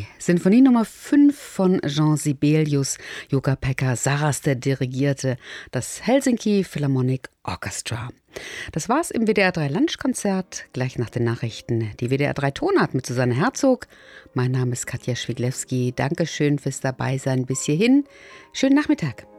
Sinfonie Nummer 5 von Jean Sibelius. Juha-Pekka Saraste dirigierte das Helsinki Philharmonic Orchestra. Das war's im WDR 3 Lunchkonzert, gleich nach den Nachrichten. Die WDR 3 Tonart mit Susanne Herzog. Mein Name ist Katja Schwiglewski. Dankeschön fürs Dabeisein bis hierhin. Schönen Nachmittag.